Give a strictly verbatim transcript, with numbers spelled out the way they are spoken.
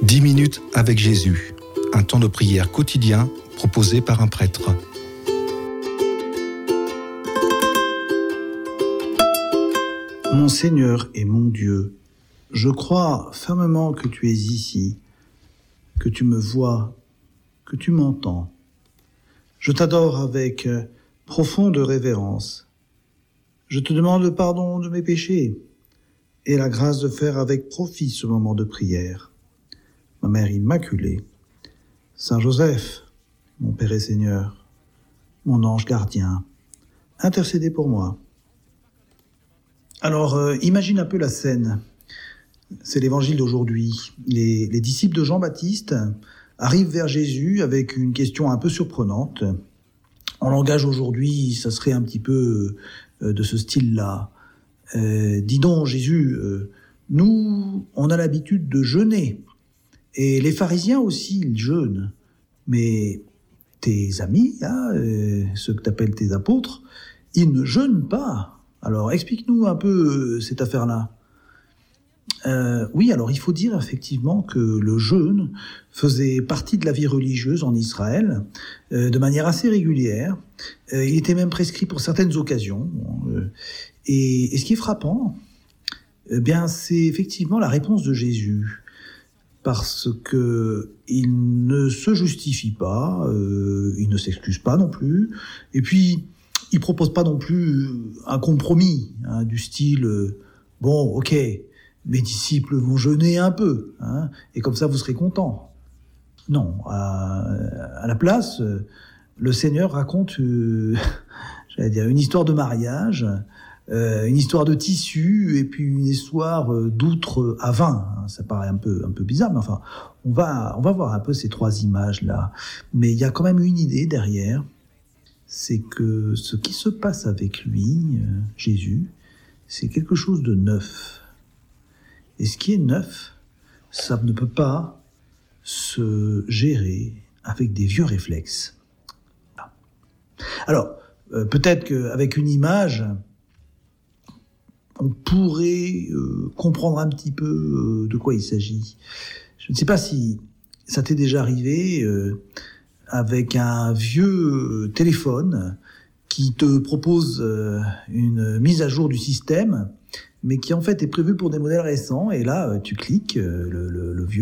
dix minutes avec Jésus, un temps de prière quotidien proposé par un prêtre. Mon Seigneur et mon Dieu, je crois fermement que tu es ici, que tu me vois, que tu m'entends. Je t'adore avec profonde révérence. Je te demande le pardon de mes péchés et la grâce de faire avec profit ce moment de prière. Ma Mère Immaculée, Saint Joseph, mon Père et Seigneur, mon ange gardien, intercédez pour moi. Alors, euh, imagine un peu la scène. C'est l'évangile d'aujourd'hui. Les, les disciples de Jean-Baptiste arrivent vers Jésus avec une question un peu surprenante. En langage aujourd'hui, ça serait un petit peu euh, de ce style-là. Euh, dis donc, Jésus, euh, nous, on a l'habitude de jeûner. Et les pharisiens aussi, ils jeûnent. Mais tes amis, hein, euh, ceux que tu appelles tes apôtres, ils ne jeûnent pas. Alors, explique-nous un peu euh, cette affaire-là. Euh, oui, alors il faut dire effectivement que le jeûne faisait partie de la vie religieuse en Israël euh, de manière assez régulière. Euh, il était même prescrit pour certaines occasions. Euh, et, et ce qui est frappant, eh bien, c'est effectivement la réponse de Jésus. Parce que il ne se justifie pas, euh, il ne s'excuse pas non plus, et puis il propose pas non plus un compromis hein, du style euh, bon, ok, mes disciples vont jeûner un peu, hein, et comme ça vous serez contents. Non, à, à la place, le Seigneur raconte, euh, j'allais dire, une histoire de mariage. Euh, une histoire de tissu et puis une histoire euh, d'outre à vin. Ça paraît un peu un peu bizarre, mais enfin, on va on va voir un peu ces trois images là. Mais il y a quand même une idée derrière, c'est que ce qui se passe avec lui, euh, Jésus, c'est quelque chose de neuf. Et ce qui est neuf, ça ne peut pas se gérer avec des vieux réflexes. Alors, euh, peut-être qu'avec une image, on pourrait euh, comprendre un petit peu euh, de quoi il s'agit. Je ne sais pas si ça t'est déjà arrivé euh, avec un vieux téléphone qui te propose euh, une mise à jour du système, mais qui en fait est prévu pour des modèles récents, et là tu cliques, euh, le, le, le vieux